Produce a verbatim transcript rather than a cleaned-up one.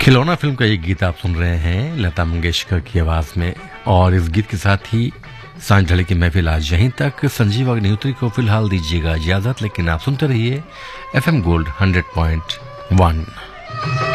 खिलौना फिल्म का ये गीत आप सुन रहे हैं लता मंगेशकर की आवाज में। और इस गीत के साथ ही सांझ ढले की महफिल आज यहीं तक। संजीव अग्निहोत्री को फिलहाल दीजिएगा इजाजत, लेकिन आप सुनते रहिए F M gold hundred point one.